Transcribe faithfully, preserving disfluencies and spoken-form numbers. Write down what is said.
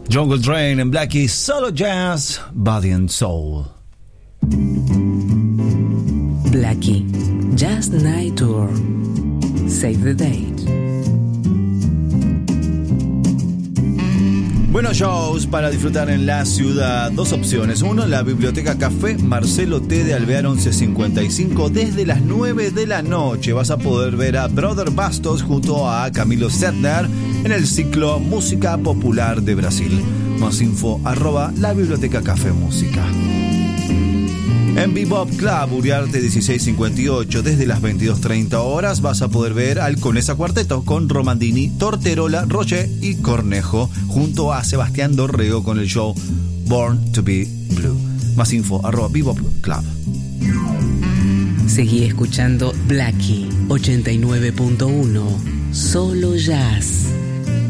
Jungle Train en Blackie, Solo Jazz, Body and Soul. Blackie, Jazz Night Tour. Save the date. Buenos shows para disfrutar en la ciudad. Dos opciones. Uno, la Biblioteca Café Marcelo T. de Alvear once cincuenta y cinco. Desde las nueve de la noche vas a poder ver a Brother Bastos junto a Camilo Setner en el ciclo Música Popular de Brasil. Más info, arroba la Biblioteca Café Música. En Bebop Club, Uriarte dieciséis cincuenta y ocho, desde las veintidós treinta horas vas a poder ver al Conesa Cuarteto con Romandini, Torterola, Roche y Cornejo, junto a Sebastián Dorrego con el show Born to be Blue. Más info, arroba Bebop Club. Seguí escuchando Blackie ochenta y nueve punto uno, solo jazz.